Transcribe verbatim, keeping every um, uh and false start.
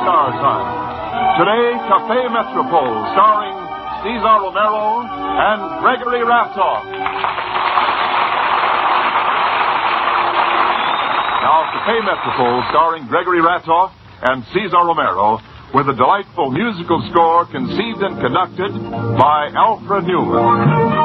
Star Time. Today, Café Metropole, starring Cesar Romero and Gregory Ratoff. Now, Café Metropole, starring Gregory Ratoff and Cesar Romero, with a delightful musical score conceived and conducted by Alfred Newman.